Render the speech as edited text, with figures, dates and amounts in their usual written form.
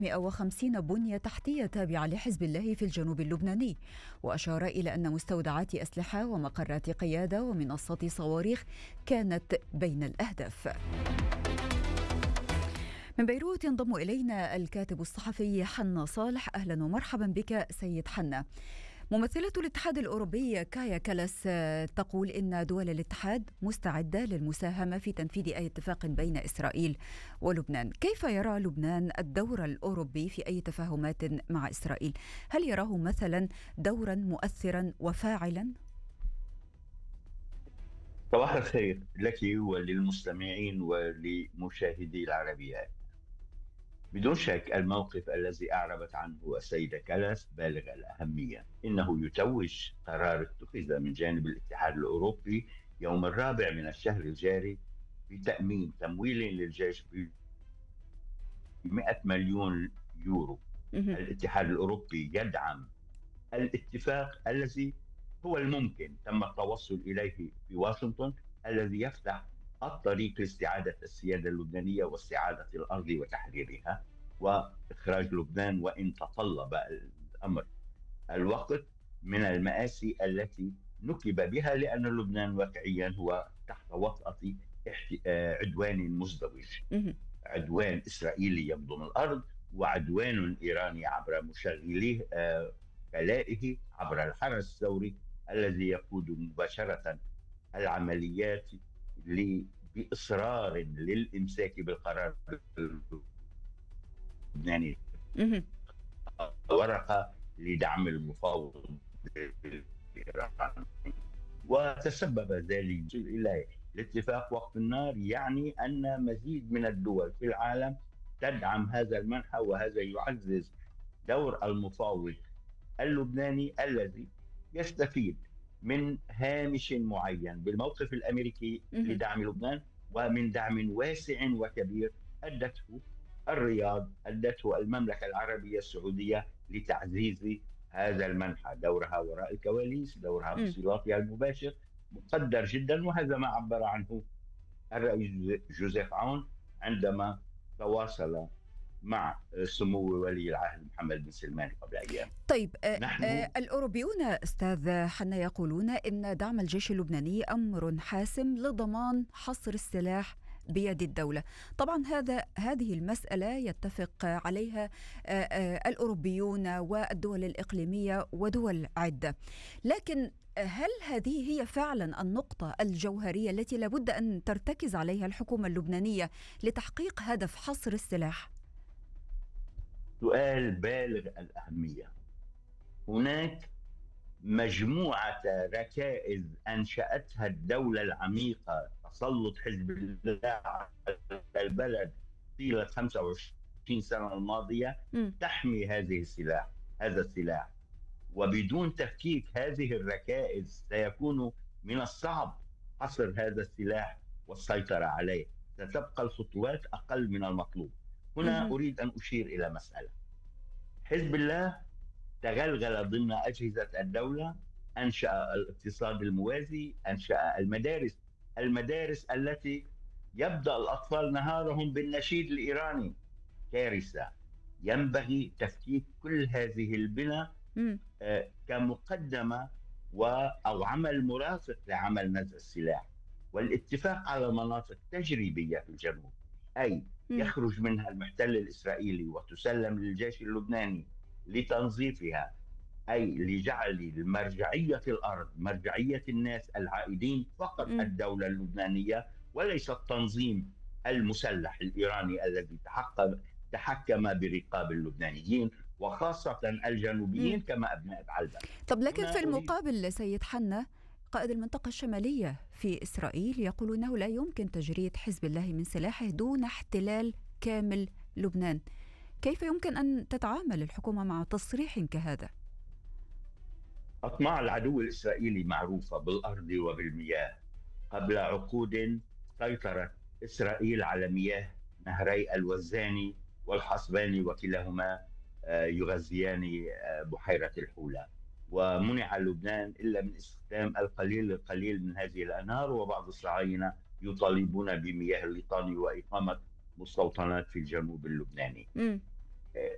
150 بنية تحتية تابعة لحزب الله في الجنوب اللبناني، وأشار إلى أن مستودعات أسلحة ومقرات قيادة ومنصات صواريخ كانت بين الأهداف. من بيروت ينضم إلينا الكاتب الصحفي حنا صالح. أهلا ومرحبا بك سيد حنا. ممثلة الاتحاد الأوروبي كايا كالاس تقول إن دول الاتحاد مستعدة للمساهمة في تنفيذ أي اتفاق بين إسرائيل ولبنان. كيف يرى لبنان الدور الأوروبي في أي تفاهمات مع إسرائيل؟ هل يراه مثلا دورا مؤثرا وفاعلا؟ صباح الخير لك وللمستمعين ولمشاهدي العربية. بدون شك الموقف الذي أعربت عنه السيدة كالاس بالغ الأهمية. إنه يتوج قرار اتخذ من جانب الاتحاد الأوروبي يوم 4 من الشهر الجاري بتأمين تمويل للجيش ب 100 مليون يورو. الاتحاد الأوروبي يدعم الاتفاق الذي هو الممكن تم التوصل إليه في واشنطن، الذي يفتح الطريق لاستعادة السيادة اللبنانية واستعادة الأرض وتحريرها وإخراج لبنان، وإن تطلب الأمر الوقت من المآسي التي نكب بها، لأن لبنان واقعيا هو تحت وطأة عدوان مزدوج، عدوان إسرائيلي يبضم الأرض، وعدوان إيراني عبر مشغليه كلائه عبر الحرس الثوري الذي يقود مباشرة العمليات بإصرار للإمساك بالقرار اللبناني، ورقة لدعم المفاوض الإيراني، وتسبب ذلك إلى الاتفاق وقف النار. يعني أن مزيد من الدول في العالم تدعم هذا المنحى، وهذا يعزز دور المفاوض اللبناني الذي يستفيد من هامش معين بالموقف الأمريكي لدعم لبنان، ومن دعم واسع وكبير أدته الرياض، أدته المملكة العربية السعودية لتعزيز هذا المنحى. دورها وراء الكواليس، دورها بصلاتها المباشر مقدر جدا، وهذا ما عبر عنه الرئيس جوزيف عون عندما تواصل مع سمو ولي العهد محمد بن سلمان قبل أيام. طيب، الأوروبيون أستاذ حنا يقولون إن دعم الجيش اللبناني أمر حاسم لضمان حصر السلاح بيد الدولة. طبعا هذه المسألة يتفق عليها الأوروبيون والدول الإقليمية ودول عدة، لكن هل هذه هي فعلا النقطة الجوهرية التي لابد أن ترتكز عليها الحكومة اللبنانية لتحقيق هدف حصر السلاح؟ سؤال بالغ الأهمية. هناك مجموعة ركائز أنشأتها الدولة العميقة، تسلط حزب الله على البلد طيلة 25 سنة الماضية، تحمي هذا السلاح، وبدون تفكيك هذه الركائز سيكون من الصعب حصر هذا السلاح والسيطرة عليه. ستبقى الخطوات أقل من المطلوب. هنا أريد أن أشير إلى مسألة. حزب الله تغلغل ضمن أجهزة الدولة، أنشأ الاقتصاد الموازي، أنشأ المدارس التي يبدأ الأطفال نهارهم بالنشيد الإيراني. كارثة. ينبغي تفكيك كل هذه البنى كمقدمة أو عمل مرافق لعمل نزع السلاح، والاتفاق على مناطق تجريبية في الجنوب، أي يخرج منها المحتل الإسرائيلي وتسلم للجيش اللبناني لتنظيفها، أي لجعل مرجعية الأرض مرجعية الناس العائدين فقط الدولة اللبنانية، وليس التنظيم المسلح الإيراني الذي تحكم برقاب اللبنانيين وخاصة الجنوبيين كما أبناء بعلبة. طب لكن في المقابل سيد حنا، قائد المنطقة الشمالية في إسرائيل يقول أنه لا يمكن تجريد حزب الله من سلاحه دون احتلال كامل لبنان. كيف يمكن أن تتعامل الحكومة مع تصريح كهذا؟ أطماع العدو الإسرائيلي معروفة بالأرض وبالمياه. قبل عقود سيطرت إسرائيل على مياه نهري الوزاني والحصباني، وكلاهما يغذيان بحيرة الحولة، ومنع لبنان إلا من استخدام القليل من هذه الأنهار، وبعض الصهاينة يطالبون بمياه الليطاني وإقامة مستوطنات في الجنوب اللبناني.